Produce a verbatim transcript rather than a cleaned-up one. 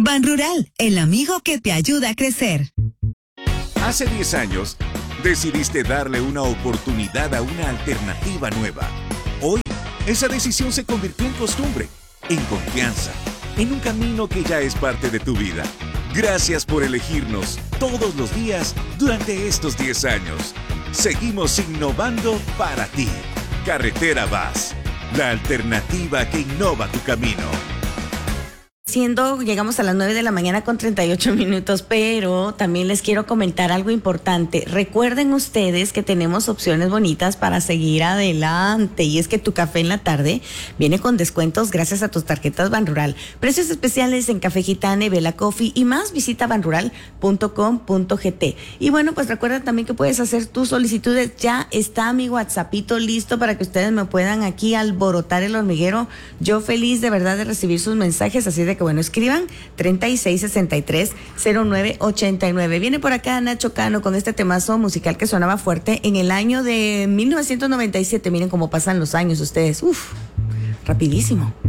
Ban Rural, el amigo que te ayuda a crecer. Hace diez años, decidiste darle una oportunidad a una alternativa nueva. Hoy, esa decisión se convirtió en costumbre, en confianza, en un camino que ya es parte de tu vida. Gracias por elegirnos todos los días durante estos diez años. Seguimos innovando para ti. Carretera Vaz, la alternativa que innova tu camino. Siendo, llegamos a las nueve de la mañana con treinta y ocho minutos, pero también les quiero comentar algo importante. Recuerden ustedes que tenemos opciones bonitas para seguir adelante, y es que tu café en la tarde viene con descuentos gracias a tus tarjetas Banrural. Precios especiales en Café Gitane, Vela Coffee y más. Visita banrural punto com punto gt. Y bueno, pues recuerda también que puedes hacer tus solicitudes. Ya está mi WhatsAppito listo para que ustedes me puedan aquí alborotar el hormiguero. Yo feliz de verdad de recibir sus mensajes, así de que bueno, escriban treinta y seis sesenta y tres cero nueve ochenta y nueve. Viene por acá Nacho Cano con este temazo musical que sonaba fuerte en el año de mil novecientos noventa y siete. Miren cómo pasan los años ustedes. Uf, rapidísimo.